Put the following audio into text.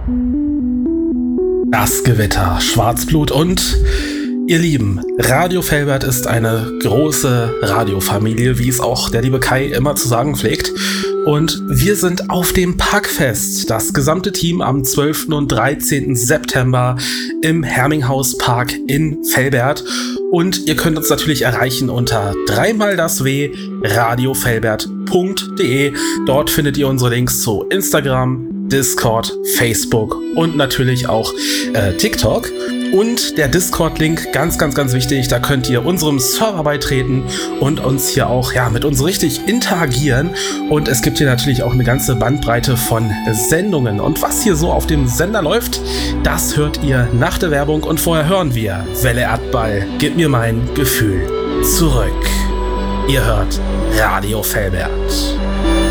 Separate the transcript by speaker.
Speaker 1: Das Gewitter, Schwarzblut und ihr Lieben, Radio Velbert ist eine große Radiofamilie, wie es auch der liebe Kai immer zu sagen pflegt. Und wir sind auf dem Packfest, das gesamte Team am 12. und 13. September im Herminghaus-Park in Velbert. Und ihr könnt uns natürlich erreichen unter 3x radiovelbert.de. Dort findet ihr unsere Links zu Instagram, Discord, Facebook und natürlich auch TikTok. Und der Discord-Link, ganz wichtig, da könnt ihr unserem Server beitreten und uns hier auch mit uns richtig interagieren. Und es gibt hier natürlich auch eine ganze Bandbreite von Sendungen. Und was hier so auf dem Sender läuft, das hört ihr nach der Werbung. Und vorher hören wir Welle Erdball, gib mir mein Gefühl zurück. Ihr hört Radio Velbert.